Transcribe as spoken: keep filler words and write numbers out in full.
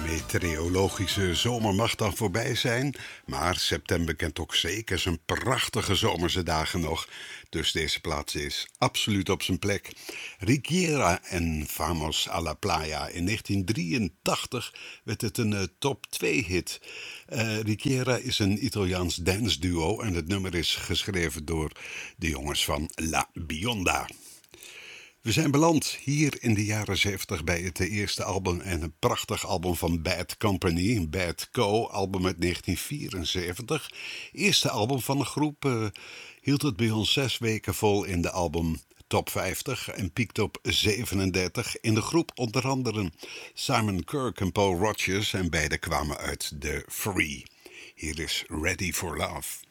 Meteorologische zomer mag dan voorbij zijn, maar september kent ook zeker zijn prachtige zomerse dagen nog. Dus deze plaats is absoluut op zijn plek. Riquiera en Vamos a la Playa. In negentien drieëntachtig werd het een uh, top twee hit. Uh, Riquiera is een Italiaans dansduo en het nummer is geschreven door de jongens van La Bionda. We zijn beland hier in de jaren zeventig bij het eerste album en een prachtig album van Bad Company, Bad Co, album uit negentien vierenzeventig. Eerste album van de groep uh, hield het bij ons zes weken vol in de album Top vijftig en piekte op zevenendertig. In de groep onder andere Simon Kirke en Paul Rodgers en beide kwamen uit The Free. Hier is Ready for Love.